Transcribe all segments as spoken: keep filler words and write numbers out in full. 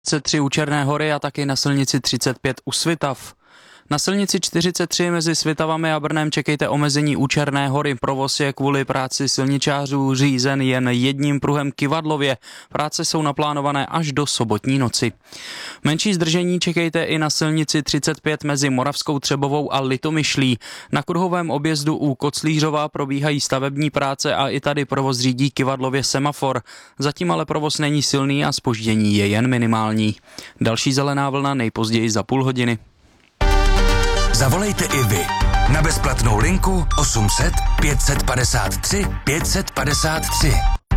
třicet tři u Černé Hory a taky na silnici třicet pět u Svitav. Na silnici čtyřicet tři mezi Svitavami a Brnem čekejte omezení u Černé Hory. Provoz je kvůli práci silničářů řízen jen jedním pruhem Kyvadlově. Práce jsou naplánované až do sobotní noci. Menší zdržení čekejte i na silnici třicet pět mezi Moravskou Třebovou a Litomyšlí. Na kruhovém objezdu u Koclířova probíhají stavební práce a i tady provoz řídí Kyvadlově semafor. Zatím ale provoz není silný a zpoždění je jen minimální. Další zelená vlna nejpozději za půl hodiny. Zavolejte i vy na bezplatnou linku osm set pět padesát tři pět padesát tři.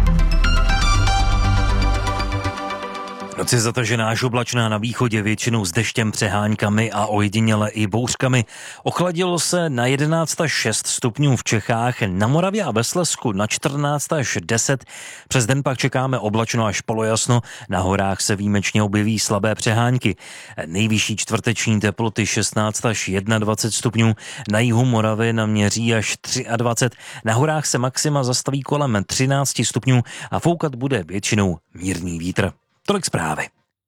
Noc je zatažená až oblačná, na východě většinou s deštěm, přeháňkami a ojediněle i bouřkami. Ochladilo se na jedenáct až šest stupňů v Čechách, na Moravě a ve Slezsku na čtrnáct až deset. Přes den pak čekáme oblačno až polojasno, na horách se výjimečně objeví slabé přehánky. Nejvyšší čtvrteční teploty šestnáct až dvacet jedna stupňů, na jihu Moravy naměří až dvacet tři, na horách se maxima zastaví kolem třináct stupňů a foukat bude většinou mírný vítr. Tolik zprávy.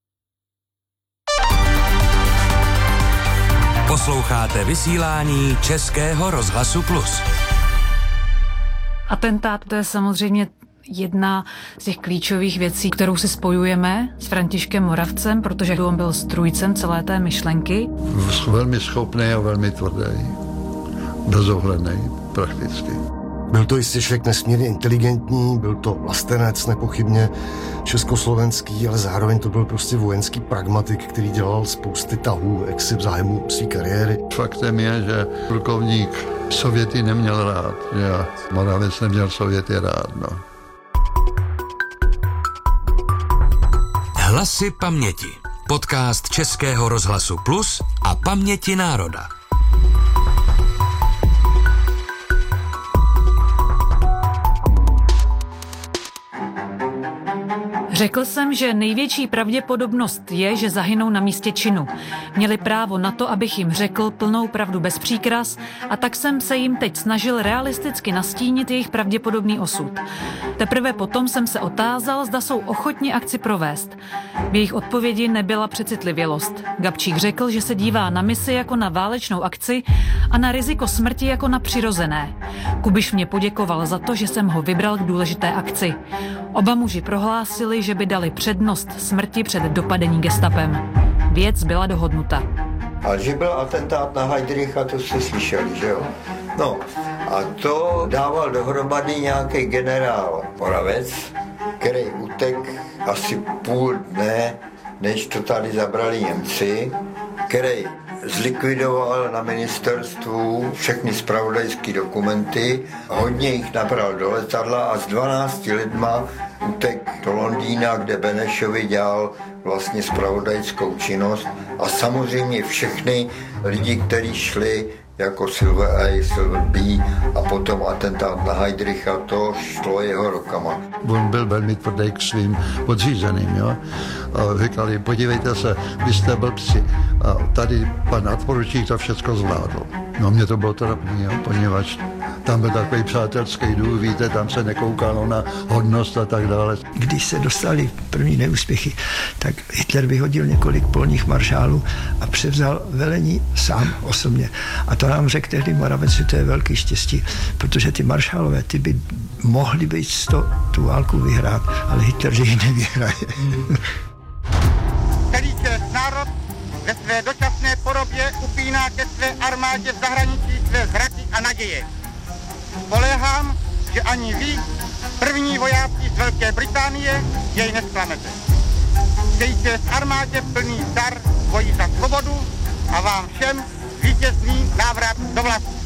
Posloucháte vysílání Českého rozhlasu Plus. Atentát, to je samozřejmě jedna z těch klíčových věcí, kterou si spojujeme s Františkem Moravcem, protože on byl strůjcem celé té myšlenky. Velmi schopný a velmi tvrdý. Bezohledný prakticky. Byl to jistě člověk nesmírně inteligentní, byl to vlastenec nepochybně československý, ale zároveň to byl prostě vojenský pragmatik, který dělal spousty tahů, jaksi v zájmu své kariéry. Faktem je, že plukovník Sověty neměl rád, že Moravec neměl Sověty rád, no. Hlasy paměti. Podcast Českého rozhlasu Plus a Paměti národa. Řekl jsem, že největší pravděpodobnost je, že zahynou na místě činu. Měli právo na to, abych jim řekl plnou pravdu bez příkras, a tak jsem se jim teď snažil realisticky nastínit jejich pravděpodobný osud. Teprve potom jsem se otázal, zda jsou ochotni akci provést. V jejich odpovědi nebyla přecitlivělost. Gabčík řekl, že se dívá na misi jako na válečnou akci a na riziko smrti jako na přirozené. Kubiš mě poděkoval za to, že jsem ho vybral k důležité akci. Oba muži prohlásili, že by dali přednost smrti před dopadení gestapem. Věc byla dohodnuta. A že byl atentát na Heydricha, to jste slyšeli, že jo? No, a to dával dohromady nějaký generál Moravec, který utek asi půl dne, než to tady zabrali Němci, který zlikvidoval na ministerstvu všechny zpravodajské dokumenty, hodně jich nabral do letadla a s dvanácti lidma utek do Londýna, kde Benešovi dělal vlastně zpravodajskou činnost, a samozřejmě všechny lidi, kteří šli jako Silver A, Silver B a potom atentát na Heydricha, to šlo jeho rukama. On byl velmi tvrdý k svým podřízeným, jo. A říkali, podívejte se, vy jste blbci. A tady pan nadporučík to všechno zvládl. No mě to bylo trapný, jo, poněvadž tam byl takový přátelský důl, víte, tam se nekoukalo na hodnost a tak dále. Když se dostali první neúspěchy, tak Hitler vyhodil několik polních maršálů a převzal velení sám osobně. A to nám řekl tehdy Moravec, že to je velký štěstí, protože ty maršálové, ty by mohli být sto tu válku vyhrát, ale Hitler, že ji nevyhraje. Celý čest národ ve své dočasné podobě upíná ke své armádě v zahraničí své zraky a naděje. Spoléhám, že ani vy, první vojáci z Velké Británie, jej nesklamete. Přeji čest armádě plný dar boji za svobodu a vám všem vítězný návrat do vlasti.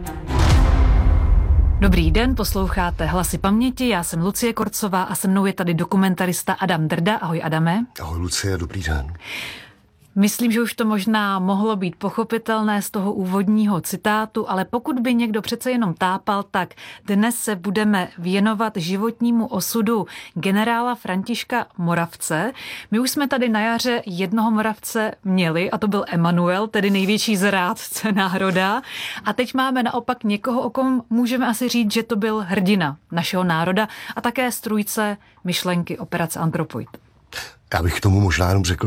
Dobrý den, posloucháte Hlasy paměti, já jsem Lucie Korcová a se mnou je tady dokumentarista Adam Drda. Ahoj Adame. Ahoj Lucie, dobrý den. Myslím, že už to možná mohlo být pochopitelné z toho úvodního citátu, ale pokud by někdo přece jenom tápal, tak dnes se budeme věnovat životnímu osudu generála Františka Moravce. My už jsme tady na jaře jednoho Moravce měli, a to byl Emanuel, tedy největší zrádce národa. A teď máme naopak někoho, o kom můžeme asi říct, že to byl hrdina našeho národa a také strůjce myšlenky operace Anthropoid. Já bych k tomu možná jenom řekl